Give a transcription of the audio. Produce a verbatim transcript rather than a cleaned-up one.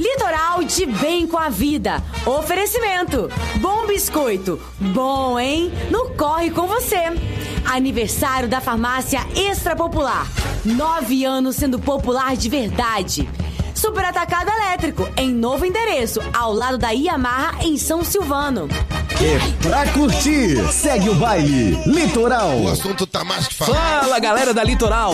Litoral de bem com a vida. Oferecimento. Bom biscoito. Bom, hein? No Corre com você. Aniversário da Farmácia Extra Popular. Nove anos sendo popular de verdade. Super Atacado Elétrico, em novo endereço, ao lado da Yamaha, em São Silvano. E pra curtir, segue o baile Litoral. O assunto tá mais que falado. Fala, galera da Litoral.